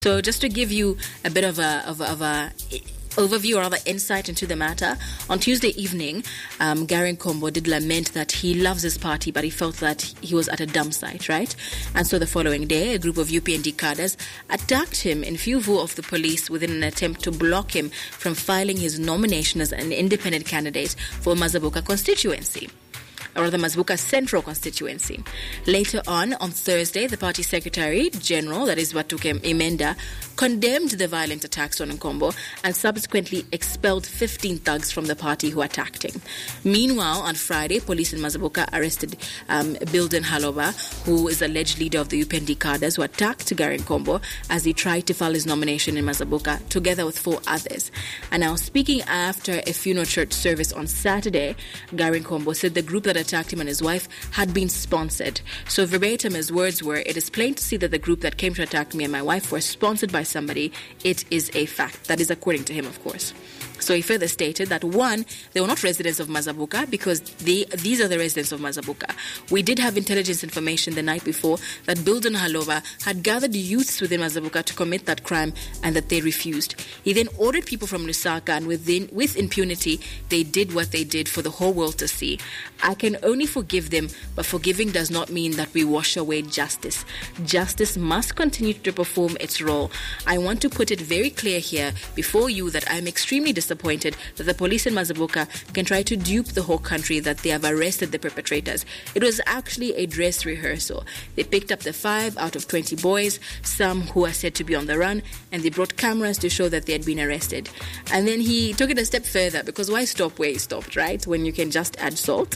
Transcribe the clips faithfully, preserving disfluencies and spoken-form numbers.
So just to give you a bit of a of a, of a overview or rather insight into the matter, on Tuesday evening, um, Gary Nkombo did lament that he loves his party, but he felt that he was at a dump site, right? And so the following day, a group of U P N D cadres attacked him in full view of the police within an attempt to block him from filing his nomination as an independent candidate for Mazabuka constituency, or the Mazabuka Central constituency. Later on, on Thursday, the party secretary general, that is Watuke Imenda, condemned the violent attacks on Nkombo and subsequently expelled fifteen thugs from the party who attacked him. Meanwhile, on Friday, police in Mazabuka arrested um, Bilden Haloba, who is alleged leader of the U P N D cadres who attacked Gary Nkombo as he tried to file his nomination in Mazabuka, together with four others. And now, speaking after a funeral church service on Saturday, Gary Nkombo said the group that attacked him and his wife had been sponsored. So verbatim, his words were, "It is plain to see that the group that came to attack me and my wife were sponsored by somebody. It is a fact." That is according to him, of course. So he further stated that, one, they were not residents of Mazabuka because they, these are the residents of Mazabuka. We did have intelligence information the night before that Bilden Halova had gathered youths within Mazabuka to commit that crime and that they refused. He then ordered people from Lusaka, and within, with impunity, they did what they did for the whole world to see. I can only forgive them, but forgiving does not mean that we wash away justice. Justice must continue to perform its role. I want to put it very clear here before you that I am extremely disappointed that the police in Mazabuka can try to dupe the whole country that they have arrested the perpetrators. It was actually a dress rehearsal. They picked up the five out of twenty boys, some who are said to be on the run, and they brought cameras to show that they had been arrested. And then he took it a step further, because why stop where he stopped, right? When you can just add salt.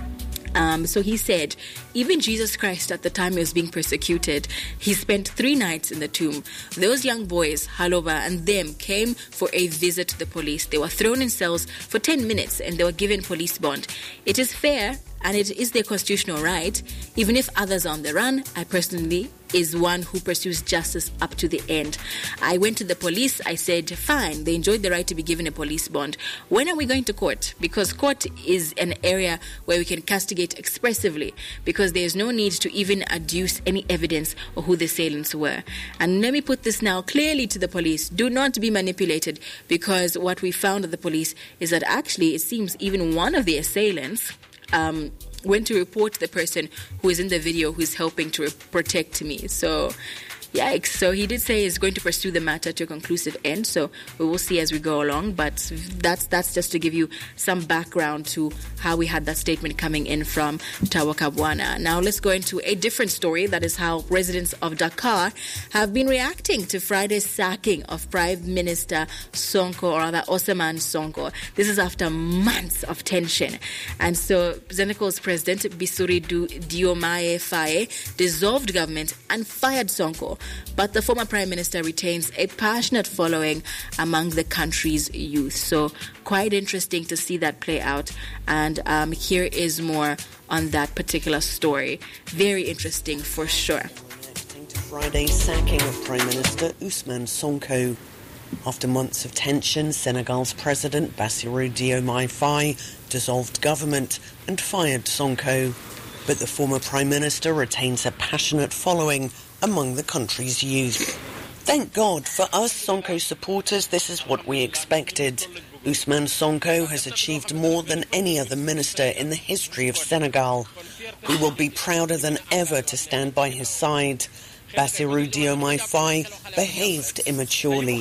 Um, so he said, even Jesus Christ, at the time he was being persecuted, he spent three nights in the tomb. Those young boys, Haloba and them, came for a visit to the police. They were thrown in cells for ten minutes and they were given police bond. It is fair and it is their constitutional right. Even if others are on the run, I personally is one who pursues justice up to the end. I went to the police. I said, fine, they enjoyed the right to be given a police bond. When are we going to court? Because court is an area where we can castigate expressively, because there is no need to even adduce any evidence of who the assailants were. And let me put this now clearly to the police. Do not be manipulated, because what we found at the police is that actually it seems even one of the assailants um, went to report the person who is in the video who's helping to re- protect me. So, yikes. So he did say he's going to pursue the matter to a conclusive end. So we will see as we go along. But that's that's just to give you some background to how we had that statement coming in from Tawa Kabwana. Now let's go into a different story. That is how residents of Dakar have been reacting to Friday's sacking of Prime Minister Sonko, or rather Osman Sonko. This is after months of tension. And so Senegal's President Bassirou Diomaye Faye dissolved government and fired Sonko. But the former Prime Minister retains a passionate following among the country's youth. So quite interesting to see that play out. And um, here is more on that particular story. Very interesting for sure. Reacting to Friday's sacking of Prime Minister Ousmane Sonko. After months of tension, Senegal's President Bassirou Diomaye Faye dissolved government and fired Sonko. But the former Prime Minister retains a passionate following among the country's youth. Thank God, for us Sonko supporters, this is what we expected. Ousmane Sonko has achieved more than any other minister in the history of Senegal. We will be prouder than ever to stand by his side. Bassirou Diomaye Faye behaved immaturely.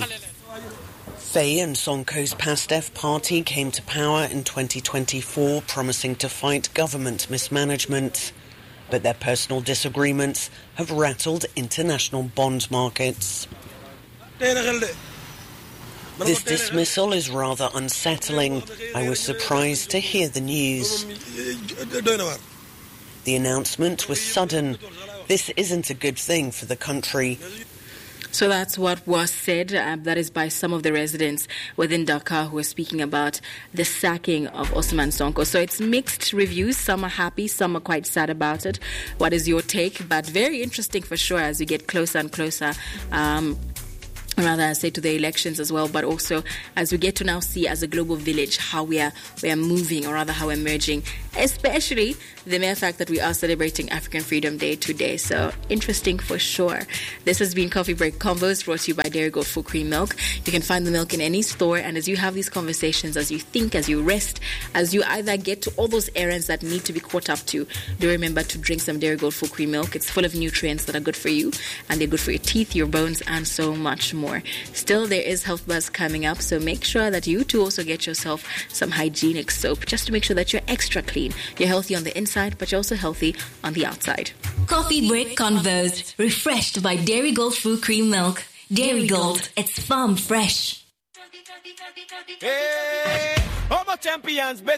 Faye and Sonko's PASTEF party came to power in twenty twenty-four, promising to fight government mismanagement. But their personal disagreements have rattled international bond markets. This dismissal is rather unsettling. I was surprised to hear the news. The announcement was sudden. This isn't a good thing for the country. So that's what was said. Uh, that is by some of the residents within Dakar who are speaking about the sacking of Ousmane Sonko. So it's mixed reviews. Some are happy, some are quite sad about it. What is your take? But very interesting for sure as we get closer and closer. Um, rather I say to the elections as well, but also as we get to now see as a global village how we are we are moving, or rather how we're merging, especially the mere fact that we are celebrating African Freedom Day today. So interesting for sure. This has been Coffee Break Convos, brought to you by Dairy Gold Full Cream Milk. You can find the milk in any store, and as you have these conversations, as you think, as you rest, as you either get to all those errands that need to be caught up to, do remember to drink some Dairy Gold Full Cream Milk. It's full of nutrients that are good for you, and they're good for your teeth, your bones, and so much more. More. Still, there is Health Buzz coming up, so make sure that you too also get yourself some hygienic soap, just to make sure that you're extra clean. You're healthy on the inside, but you're also healthy on the outside. Coffee Break Convos, refreshed by Dairy Gold Full Cream Milk. Dairy Gold, it's farm fresh. Hey, all my champions.